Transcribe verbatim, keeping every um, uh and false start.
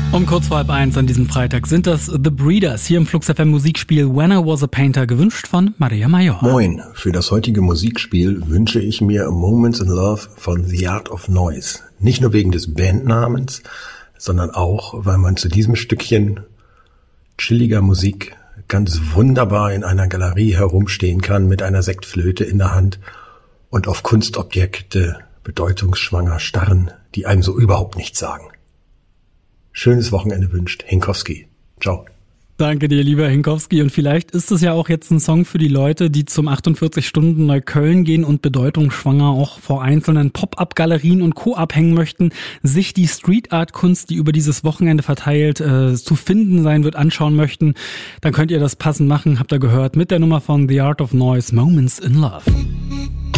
Um kurz vor halb eins an diesem Freitag sind das The Breeders hier im Flux F M Musikspiel When I Was a Painter, gewünscht von Maria Major. Moin, für das heutige Musikspiel wünsche ich mir Moments in Love von The Art of Noise. Nicht nur wegen des Bandnamens, sondern auch, weil man zu diesem Stückchen chilliger Musik ganz wunderbar in einer Galerie herumstehen kann mit einer Sektflöte in der Hand und auf Kunstobjekte bedeutungsschwanger starren, die einem so überhaupt nichts sagen. Schönes Wochenende wünscht Hinkowski. Ciao. Danke dir, lieber Hinkowski. Und vielleicht ist es ja auch jetzt ein Song für die Leute, die zum achtundvierzig Stunden Neukölln gehen und bedeutungsschwanger auch vor einzelnen Pop-Up-Galerien und Co. abhängen möchten, sich die Street-Art-Kunst, die über dieses Wochenende verteilt äh, zu finden sein wird, anschauen möchten. Dann könnt ihr das passend machen, habt ihr gehört, mit der Nummer von The Art of Noise, Moments in Love.